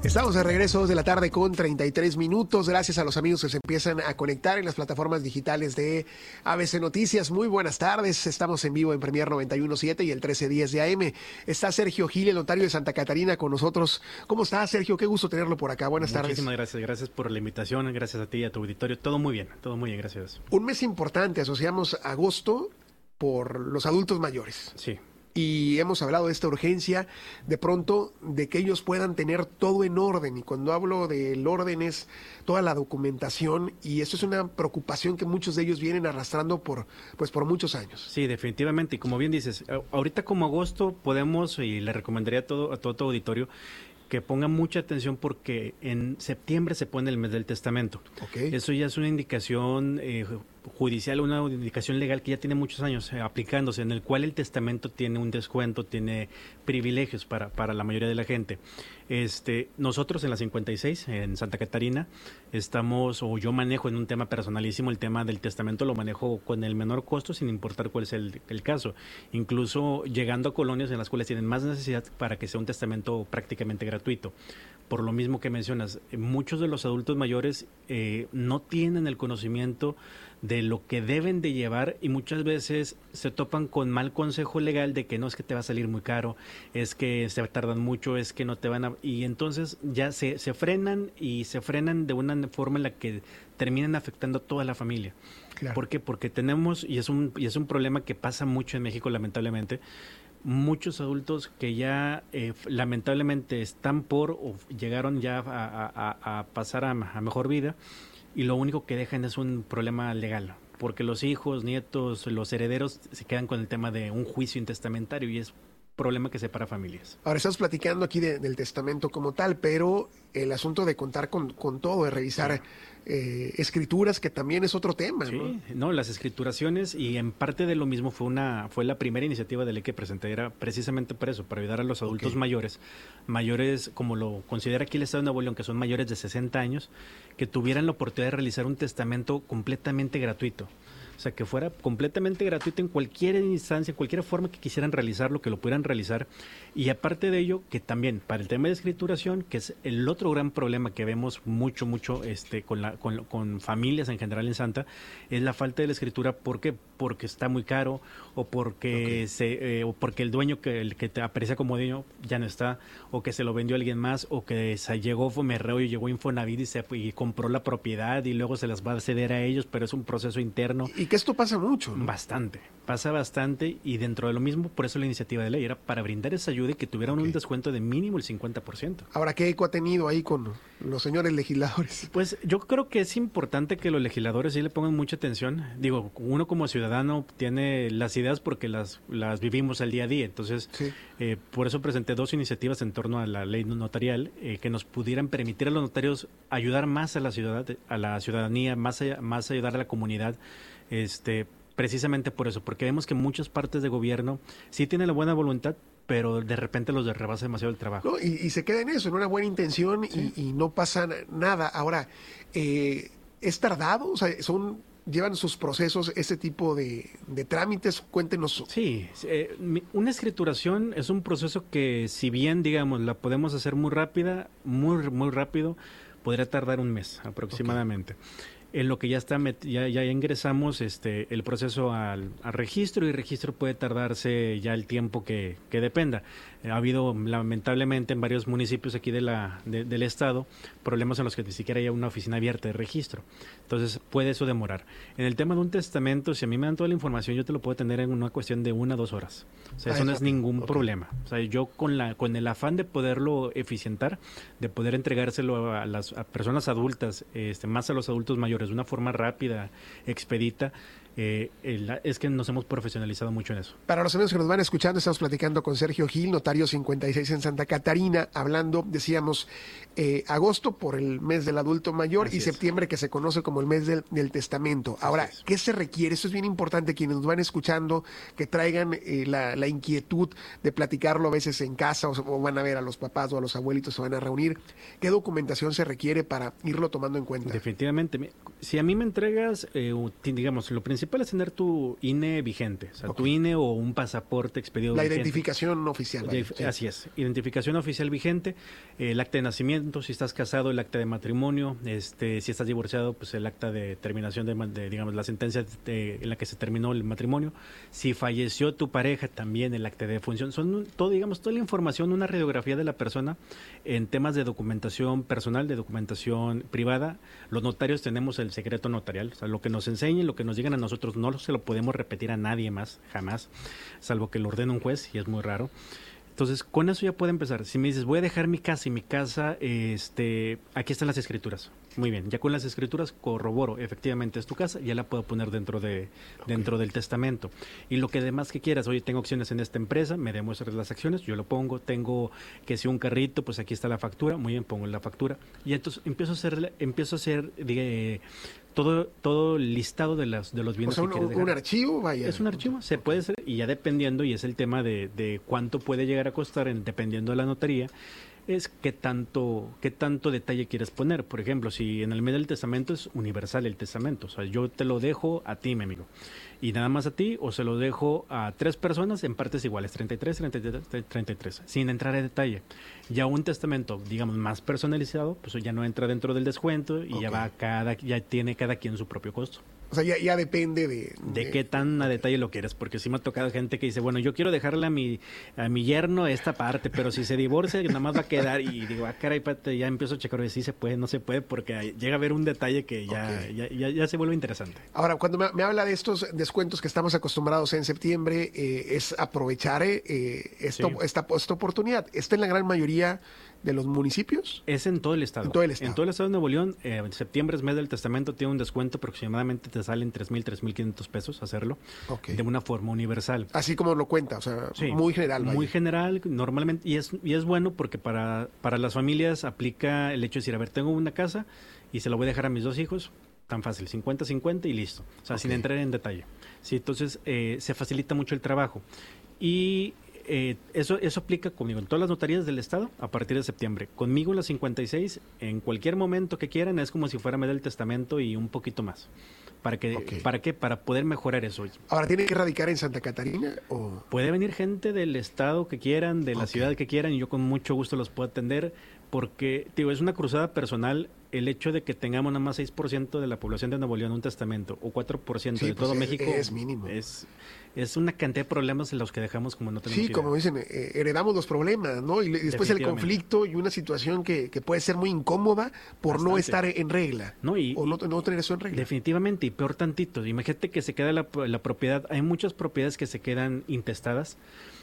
Estamos de regreso 2 de la tarde con 33 minutos. Gracias a los amigos que se empiezan a conectar en las plataformas digitales de ABC Noticias. Muy buenas tardes. Estamos en vivo en Premier 91.7 y el 1310 de AM. Está Sergio Gil, el notario de Santa Catarina, con nosotros. ¿Cómo está, Sergio? Qué gusto tenerlo por acá. Buenas tardes. Muchísimas gracias. Gracias por la invitación. Gracias a ti y a tu auditorio. Todo muy bien, gracias. Un mes importante. Asociamos agosto por los adultos mayores. Sí. Y hemos hablado de esta urgencia, de pronto, de que ellos puedan tener todo en orden. Y cuando hablo del orden es toda la documentación, y eso es una preocupación que muchos de ellos vienen arrastrando por muchos años. Sí, definitivamente. Y como bien dices, ahorita como agosto podemos, y le recomendaría a todo tu auditorio, que pongan mucha atención porque en septiembre se pone el mes del testamento. Okay. Eso ya es una indicación judicial, una indicación legal que ya tiene muchos años aplicándose, en el cual el testamento tiene un descuento, tiene privilegios para la mayoría de la gente. Nosotros en la 56, en Santa Catarina, yo manejo en un tema personalísimo, el tema del testamento lo manejo con el menor costo sin importar cuál es el caso, incluso llegando a colonias en las cuales tienen más necesidad para que sea un testamento prácticamente gratuito. Por lo mismo que mencionas, muchos de los adultos mayores no tienen el conocimiento de lo que deben de llevar y muchas veces se topan con mal consejo legal de que no, es que te va a salir muy caro, es que se tardan mucho, es que no te van a... Y entonces ya se frenan de una forma en la que terminan afectando a toda la familia. Claro. ¿Por qué? Porque tenemos, y es un problema que pasa mucho en México lamentablemente, muchos adultos que ya lamentablemente están o llegaron ya a pasar a mejor vida, y lo único que dejan es un problema legal, porque los hijos, nietos, los herederos se quedan con el tema de un juicio intestamentario y es problema que separa familias. Ahora estamos platicando aquí del testamento como tal, pero el asunto de contar con todo, de revisar escrituras, que también es otro tema, sí, ¿no? Las escrituraciones, y en parte de lo mismo fue la primera iniciativa de ley que presenté, era precisamente para eso, para ayudar a los adultos mayores, como lo considera aquí el Estado de Nuevo León, que son mayores de 60 años, que tuvieran la oportunidad de realizar un testamento completamente gratuito. O sea, que fuera completamente gratuito en cualquier instancia, en cualquier forma que quisieran realizarlo, que lo pudieran realizar. Y aparte de ello, que también para el tema de escrituración, que es el otro gran problema que vemos mucho con familias en general en Santa, es la falta de la escritura. ¿Por qué? Porque está muy caro, o porque o porque el dueño el que te aprecia como dueño ya no está, o que se lo vendió a alguien más, o que llegó Fomerreo y llegó Infonavit y compró la propiedad y luego se las va a ceder a ellos, pero es un proceso interno. Y que esto pasa mucho, ¿no? Pasa bastante, y dentro de lo mismo, por eso la iniciativa de ley era para brindar esa ayuda y que tuvieran un descuento de mínimo el 50%. Ahora, ¿qué eco ha tenido ahí con los señores legisladores? Pues yo creo que es importante que los legisladores sí le pongan mucha atención. Digo, uno como ciudadano tiene las ideas porque las vivimos al día a día, entonces sí. Por eso presenté 2 iniciativas en torno a la ley notarial que nos pudieran permitir a los notarios ayudar más a la ciudadanía, más ayudar a la comunidad, precisamente por eso, porque vemos que muchas partes de gobierno sí tienen la buena voluntad, pero de repente los rebasa demasiado el trabajo. No, y se queda en eso, en una buena intención, sí. y no pasa nada. Ahora, ¿es tardado? O sea, llevan sus procesos ese tipo de trámites. Cuéntenos. Sí, una escrituración es un proceso que, si bien, digamos, la podemos hacer muy rápida, muy rápido, podría tardar un mes aproximadamente. En lo que ya ingresamos el proceso al registro, y registro puede tardarse ya el tiempo que dependa. Ha habido lamentablemente en varios municipios aquí del estado problemas en los que ni siquiera hay una oficina abierta de registro. Entonces puede eso demorar. En el tema de un testamento, si a mí me dan toda la información, yo te lo puedo tener en una cuestión de 1 a 2 horas. O sea, eso no es ningún problema. O sea, yo con el afán de poderlo eficientar, de poder entregárselo a personas adultas, más a los adultos mayores, de una forma rápida, expedita, es que nos hemos profesionalizado mucho en eso. Para los amigos que nos van escuchando, estamos platicando con Sergio Gil, notario 56 en Santa Catarina, hablando, decíamos, agosto por el mes del adulto mayor. Así y septiembre, que se conoce como el mes del testamento. Ahora, ¿qué se requiere? Eso es bien importante, quienes nos van escuchando, que traigan la inquietud de platicarlo a veces en casa, o van a ver a los papás o a los abuelitos, se van a reunir. ¿Qué documentación se requiere para irlo tomando en cuenta? Definitivamente. Si a mí me entregas, digamos, lo principal principal es tener tu INE vigente, o sea, tu INE o un pasaporte expedido La vigente. identificación oficial. Sí. Así es, identificación oficial vigente, el acta de nacimiento, si estás casado, el acta de matrimonio, si estás divorciado, pues el acta de terminación digamos, la sentencia en la que se terminó el matrimonio. Si falleció tu pareja, también el acta de defunción. Son todo, digamos, toda la información, una radiografía de la persona en temas de documentación personal, de documentación privada. Los notarios tenemos el secreto notarial, o sea, lo que nos enseñen, lo que nos digan a nosotros, no se lo podemos repetir a nadie más, jamás, salvo que lo ordene un juez, y es muy raro. Entonces, con eso ya puede empezar. Si me dices, voy a dejar mi casa y mi casa, aquí están las escrituras. Muy bien, ya con las escrituras corroboro, efectivamente es tu casa, ya la puedo poner dentro del testamento. Y lo que demás que quieras, oye, tengo acciones en esta empresa, me demuestras las acciones, yo lo pongo, tengo que si un carrito, pues aquí está la factura, muy bien, pongo la factura. Y entonces empiezo a hacer todo el listado de los bienes que quieres dejar. Un archivo, vaya. Es un archivo, se puede hacer, y ya dependiendo, y es el tema de cuánto puede llegar a costar, dependiendo de la notaría, es qué tanto detalle quieres poner. Por ejemplo, si en el medio del testamento es universal el testamento, o sea, yo te lo dejo a ti, mi amigo, y nada más a ti, o se lo dejo a 3 personas en partes iguales, 33, 33, 33, sin entrar en detalle. Ya un testamento, digamos, más personalizado, pues ya no entra dentro del descuento y ya tiene cada quien su propio costo. O sea, ya depende de qué tan a detalle lo quieres, porque sí me ha tocado gente que dice, bueno, yo quiero dejarle a mi yerno esta parte, pero si se divorcia, nada más va a quedar, y digo, caray, ya empiezo a checar, si se puede, no se puede, porque llega a haber un detalle que ya se vuelve interesante. Ahora, cuando me habla de estos descuentos que estamos acostumbrados en septiembre, es aprovechar esta oportunidad. ¿Está en la gran mayoría de los municipios? Es en todo el estado. En todo el estado. En todo el estado de Nuevo León, en septiembre es mes del testamento, tiene un descuento, aproximadamente te salen 3,000, 3,500 pesos hacerlo, de una forma universal. Así como lo cuenta, o sea, muy general. Muy general, normalmente, y es bueno porque para las familias aplica el hecho de decir, a ver, tengo una casa y se la voy a dejar a mis 2 hijos, tan fácil, 50-50 y listo, o sea, sin entrar en detalle. Sí, entonces se facilita mucho el trabajo. Y eso aplica conmigo en todas las notarías del estado a partir de septiembre. Conmigo en las 56, en cualquier momento que quieran, es como si fuera medio del testamento y un poquito más. ¿Para qué? Para poder mejorar eso. Ahora, ¿tiene que radicar en Santa Catarina? ¿O? Puede venir gente del estado que quieran, de la ciudad que quieran, y yo con mucho gusto los puedo atender, porque, digo, es una cruzada personal el hecho de que tengamos nada más 6% de la población de Nuevo León un testamento, o 4% de todo México. Es mínimo. Es una cantidad de problemas en los que dejamos como no tenemos idea. Como dicen, heredamos los problemas, ¿no? Y después el conflicto y una situación que puede ser muy incómoda por no estar en regla. O no tener eso en regla. Definitivamente, y peor tantito. Imagínate que se queda la propiedad. Hay muchas propiedades que se quedan intestadas,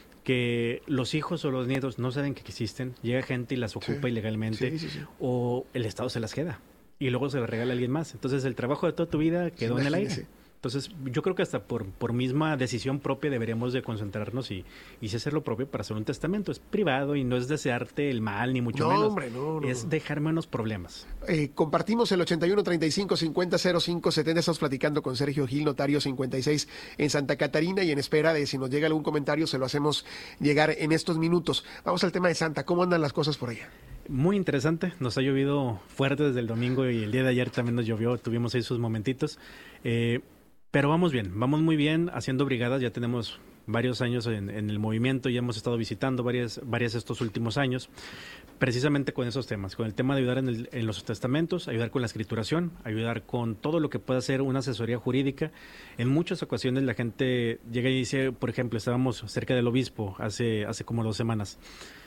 que los hijos o los nietos no saben que existen, llega gente y las ocupa ilegalmente, o el Estado se las queda y luego se las regala a alguien más. Entonces el trabajo de toda tu vida quedó en el aire. Entonces yo creo que hasta por misma decisión propia deberíamos de concentrarnos y hacer lo propio para hacer un testamento. Es privado y no es desearte el mal, ni mucho menos. Hombre, no. Es dejar menos problemas. Compartimos el 81 35 50 05 70. Estamos platicando con Sergio Gil, notario 56 en Santa Catarina, y en espera de si nos llega algún comentario se lo hacemos llegar en estos minutos. Vamos al tema de Santa. ¿Cómo andan las cosas por allá? Muy interesante, nos ha llovido fuerte desde el domingo y el día de ayer también nos llovió, tuvimos ahí sus momentitos, pero vamos muy bien haciendo brigadas, ya tenemos varios años en el movimiento, ya hemos estado visitando varias estos últimos años, precisamente con esos temas, con el tema de ayudar en los testamentos, ayudar con la escrituración, ayudar con todo lo que pueda ser una asesoría jurídica. En muchas ocasiones la gente llega y dice, por ejemplo, estábamos cerca del obispo hace como 2 semanas,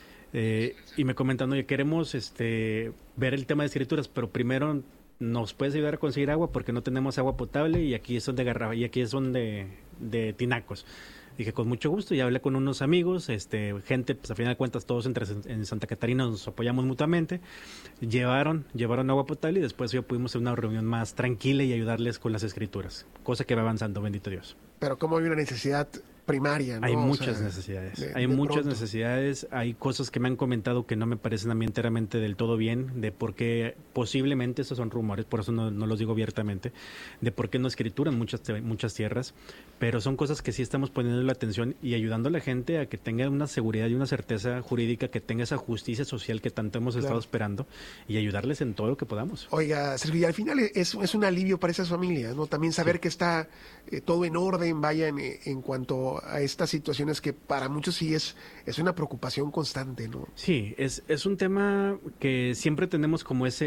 y me comentan, oye, queremos ver el tema de escrituras, pero primero nos puedes ayudar a conseguir agua porque no tenemos agua potable y aquí son de garrafa y aquí son de tinacos. Dije, con mucho gusto, y hablé con unos amigos, gente, pues a final de cuentas todos en Santa Catarina nos apoyamos mutuamente, llevaron agua potable y después ya pudimos hacer una reunión más tranquila y ayudarles con las escrituras, cosa que va avanzando, bendito Dios. Pero ¿cómo hay una necesidad primaria, ¿no? Hay muchas necesidades, hay muchas necesidades, hay cosas que me han comentado que no me parecen a mí enteramente del todo bien, de por qué posiblemente, esos son rumores, por eso no los digo abiertamente, de por qué no escrituran muchas tierras, pero son cosas que sí estamos poniendo la atención y ayudando a la gente a que tenga una seguridad y una certeza jurídica, que tenga esa justicia social que tanto hemos estado esperando y ayudarles en todo lo que podamos. Oiga, Sergio, y al final es un alivio para esas familias, ¿no? También saber que está todo en orden, vaya, en cuanto a estas situaciones que para muchos sí es una preocupación constante, ¿no? Sí, es un tema que siempre tenemos como esa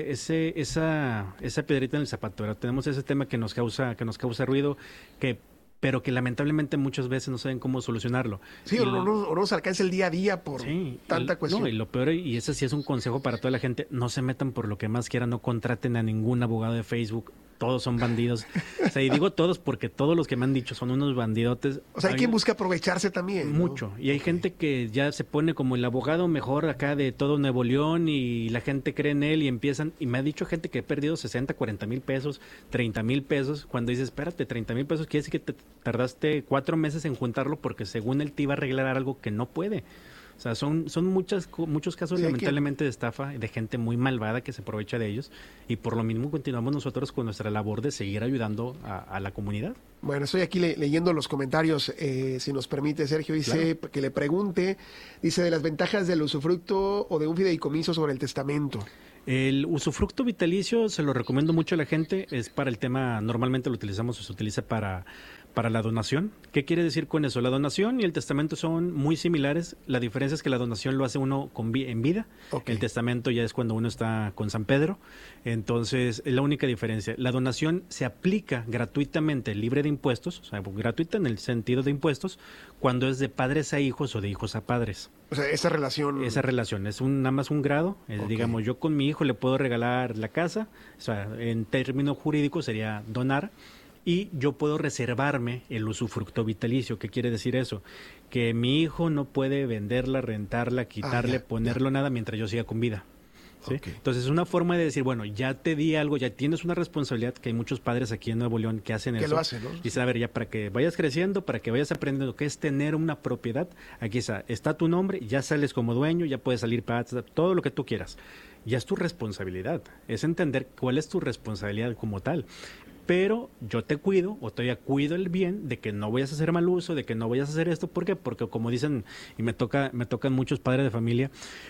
piedrita en el zapato, ¿verdad? Tenemos ese tema que nos causa ruido, pero que lamentablemente muchas veces no saben cómo solucionarlo. Sí, o no nos alcanza el día a día por tanta cuestión. No, y lo peor, y ese sí es un consejo para toda la gente, no se metan por lo que más quieran, no contraten a ningún abogado de Facebook, todos son bandidos. O sea, y digo todos porque todos los que me han dicho son unos bandidotes. O sea, hay quien busca aprovecharse también, ¿no? Mucho. Y hay gente que ya se pone como el abogado mejor acá de todo Nuevo León y la gente cree en él y empiezan. Y me ha dicho gente que ha perdido 60, 40 mil pesos, 30 mil pesos. Cuando dices, espérate, 30 mil pesos, quiere decir que te tardaste 4 meses en juntarlo porque según él te iba a arreglar algo que no puede. O sea, son muchos casos lamentablemente de estafa, de gente muy malvada que se aprovecha de ellos, y por lo mismo continuamos nosotros con nuestra labor de seguir ayudando a la comunidad. Bueno, estoy aquí leyendo los comentarios, si nos permite, Sergio, dice que le pregunte, dice de las ventajas del usufructo o de un fideicomiso sobre el testamento. El usufructo vitalicio se lo recomiendo mucho a la gente, es para el tema, normalmente lo utilizamos o se utiliza para la donación. ¿Qué quiere decir con eso? La donación y el testamento son muy similares. La diferencia es que la donación lo hace uno en vida. El testamento ya es cuando uno está con San Pedro. Entonces, es la única diferencia. La donación se aplica gratuitamente, libre de impuestos, o sea, gratuita en el sentido de impuestos, cuando es de padres a hijos o de hijos a padres. O sea, esa relación es nada más un grado. Digamos, yo con mi hijo le puedo regalar la casa, o sea, en términos jurídicos sería donar. Y yo puedo reservarme el usufructo vitalicio. ¿Qué quiere decir eso? Que mi hijo no puede venderla, rentarla, quitarle, ponerlo nada mientras yo siga con vida. ¿Sí? Entonces es una forma de decir, bueno, ya te di algo, ya tienes una responsabilidad, que hay muchos padres aquí en Nuevo León que hacen eso. Que lo hacen, ¿no? Dice, a ver, ya para que vayas creciendo, para que vayas aprendiendo qué es tener una propiedad, aquí está tu nombre, ya sales como dueño, ya puedes salir para todo lo que tú quieras. Ya es tu responsabilidad, es entender cuál es tu responsabilidad como tal. Pero yo te cuido, o todavía cuido el bien de que no vayas a hacer mal uso, de que no vayas a hacer esto. ¿Por qué? Porque como dicen, y me tocan muchos padres de familia,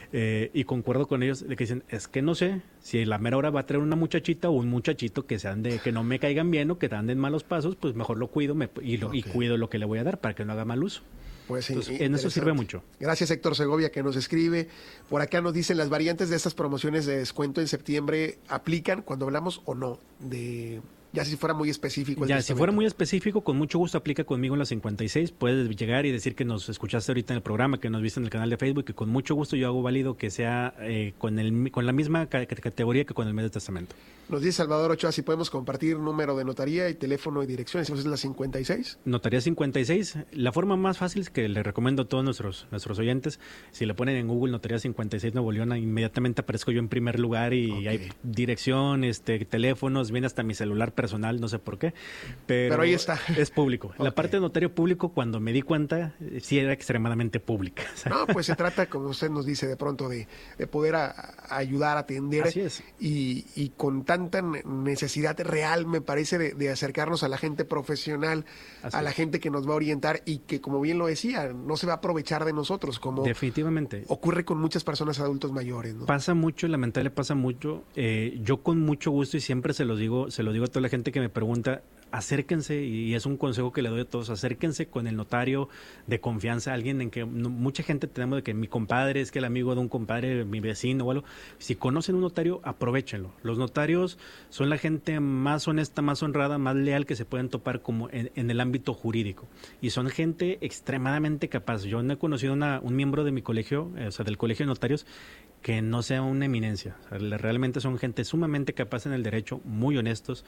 y concuerdo con ellos, de que dicen, es que no sé si a la mera hora va a traer una muchachita o un muchachito que que no me caigan bien o que anden malos pasos, pues mejor lo cuido y cuido lo que le voy a dar para que no haga mal uso. Pues sí, entonces, en eso sirve mucho. Gracias, Héctor Segovia, que nos escribe. Por acá nos dicen, las variantes de estas promociones de descuento en septiembre aplican cuando hablamos o no de... Ya si fuera muy específico. Si fuera muy específico, con mucho gusto aplica conmigo en la 56. Puedes llegar y decir que nos escuchaste ahorita en el programa, que nos viste en el canal de Facebook, y con mucho gusto yo hago válido que sea con la misma categoría que con el mes de testamento. Nos dice Salvador Ochoa si podemos compartir número de notaría y teléfono y dirección. Decimos es la 56. Notaría 56. La forma más fácil es que le recomiendo a todos nuestros oyentes, si le ponen en Google Notaría 56 Nuevo León, inmediatamente aparezco yo en primer lugar y hay dirección, teléfonos, viene hasta mi celular personal, no sé por qué, pero ahí está. Es público. La parte de notario público, cuando me di cuenta, sí era extremadamente pública. No, pues se trata, como usted nos dice, de pronto de poder ayudar a atender. Así es. Y con tanta necesidad real, me parece, de acercarnos a la gente profesional, a la gente que nos va a orientar y que, como bien lo decía, no se va a aprovechar de nosotros, como definitivamente ocurre con muchas personas adultos mayores, ¿no? Pasa mucho, lamentablemente pasa mucho. Yo con mucho gusto, y siempre se lo digo a toda la gente que me pregunta, acérquense, y es un consejo que le doy a todos, acérquense con el notario de confianza, alguien en que mucha gente tenemos de que mi compadre es que el amigo de un compadre, mi vecino o algo. Si conocen un notario, aprovéchenlo. Los notarios son la gente más honesta, más honrada, más leal que se pueden topar como en el ámbito jurídico, y son gente extremadamente capaz. Yo no he conocido un miembro de mi colegio, o sea, del colegio de notarios, que no sea una eminencia. O sea, realmente son gente sumamente capaz en el derecho, muy honestos.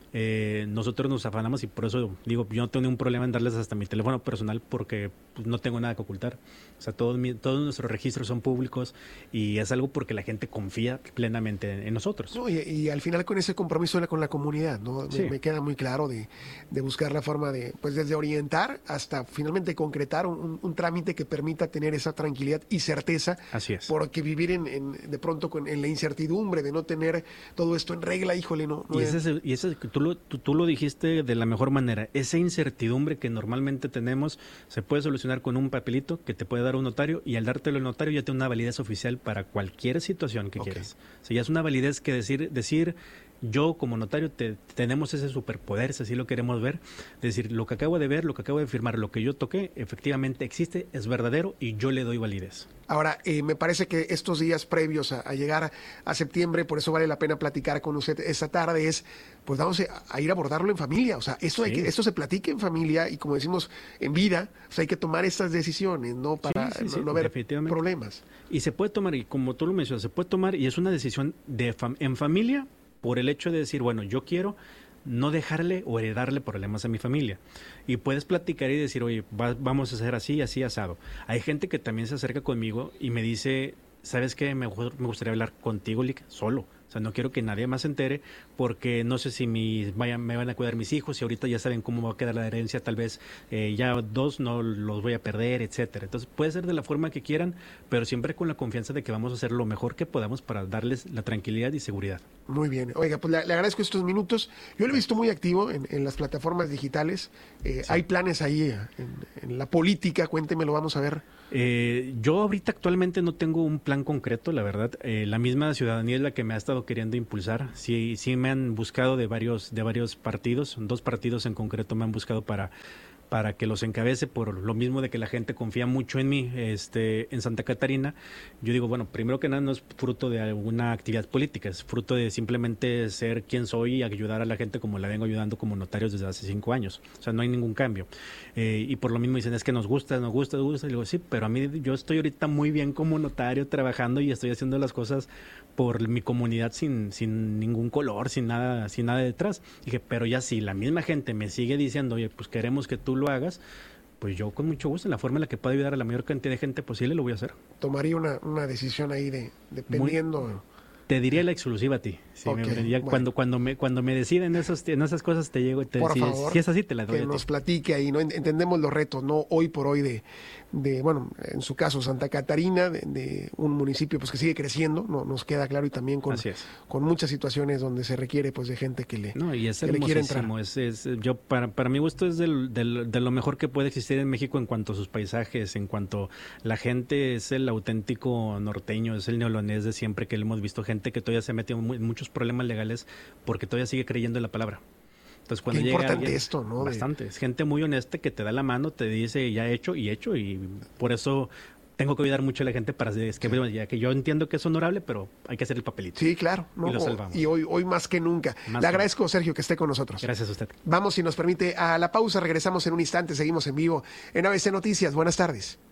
nosotros nos afanamos y por eso digo, yo no tengo ningún problema en darles hasta mi teléfono personal porque pues, no tengo nada que ocultar. O sea, todos nuestros registros son públicos y es algo porque la gente confía plenamente en nosotros. No, y al final con ese compromiso con la comunidad, ¿no? Sí. Me queda muy claro de buscar la forma de, pues desde orientar hasta finalmente concretar un trámite que permita tener esa tranquilidad y certeza. Así es. Porque vivir de pronto en la incertidumbre de no tener todo esto en regla, híjole, no. Y ese tú lo dijiste de la mejor manera. Esa incertidumbre que normalmente tenemos se puede solucionar con un papelito que te puede dar un notario y al dártelo el notario ya tiene una validez oficial para cualquier situación que quieras. O sea, ya es una validez que decir yo como notario tenemos ese superpoder, si así lo queremos ver, decir lo que acabo de ver, lo que acabo de firmar, lo que yo toqué, efectivamente existe, es verdadero y yo le doy validez. Ahora, me parece que estos días previos a llegar a septiembre, por eso vale la pena platicar con usted esta tarde, pues vamos a ir a abordarlo en familia. O sea, esto se platica en familia y como decimos, en vida, o sea, hay que tomar estas decisiones, ¿no? Para no haber problemas. Y se puede tomar, y como tú lo mencionas, se puede tomar y es una decisión en familia por el hecho de decir, bueno, yo quiero no dejarle o heredarle problemas a mi familia. Y puedes platicar y decir, oye, vamos a hacer así, así, asado. Hay gente que también se acerca conmigo y me dice, ¿sabes qué? Me gustaría hablar contigo, Lick, solo. O sea, no quiero que nadie más se entere porque no sé si me van a cuidar mis hijos y ahorita ya saben cómo va a quedar la herencia, tal vez ya 2 no los voy a perder, etcétera. Entonces puede ser de la forma que quieran, pero siempre con la confianza de que vamos a hacer lo mejor que podamos para darles la tranquilidad y seguridad. Muy bien. Oiga, pues le agradezco estos minutos. Yo lo he visto muy activo en las plataformas digitales. Sí. Hay planes ahí en la política, cuéntemelo, vamos a ver. Yo ahorita actualmente no tengo un plan concreto, la verdad. La misma ciudadanía es la que me ha estado queriendo impulsar. Sí me han buscado de varios partidos, 2 partidos en concreto me han buscado para que los encabece, por lo mismo de que la gente confía mucho en mí, en Santa Catarina. Yo digo, bueno, primero que nada no es fruto de alguna actividad política, es fruto de simplemente ser quien soy y ayudar a la gente como la vengo ayudando como notarios desde hace 5 años. O sea, no hay ningún cambio. Y por lo mismo dicen, es que nos gusta. Y digo, sí, pero a mí yo estoy ahorita muy bien como notario trabajando y estoy haciendo las cosas por mi comunidad sin ningún color, sin nada detrás. Dije, pero ya si la misma gente me sigue diciendo, oye, pues queremos que tú lo hagas, pues yo con mucho gusto, en la forma en la que pueda ayudar a la mayor cantidad de gente posible, lo voy a hacer. Tomaría una decisión ahí dependiendo... Te diría la exclusiva a ti. Sí, okay, bueno. Cuando me deciden en esas cosas, te llego. Por favor, si es así, te la doy. Que nos platique ahí, ¿no? Entendemos los retos, ¿no? Hoy por hoy bueno, en su caso, Santa Catarina, de un municipio pues que sigue creciendo, ¿no? Nos queda claro, y también con muchas situaciones donde se requiere pues de gente que le quiere entrar. Yo para mi gusto es de lo mejor que puede existir en México en cuanto a sus paisajes, en cuanto la gente es el auténtico norteño, es el neolonés de siempre, que le hemos visto gente que todavía se mete en muchos problemas legales porque todavía sigue creyendo en la palabra. Entonces, cuando qué llega importante alguien, esto, ¿no? Bastante. Es gente muy honesta que te da la mano, te dice ya hecho, y por eso tengo que ayudar mucho a la gente ya que yo entiendo que es honorable, pero hay que hacer el papelito. Sí, claro. Y lo salvamos. Y hoy más que nunca. Le agradezco, Sergio, que esté con nosotros. Gracias a usted. Vamos, si nos permite, a la pausa. Regresamos en un instante. Seguimos en vivo en ABC Noticias. Buenas tardes.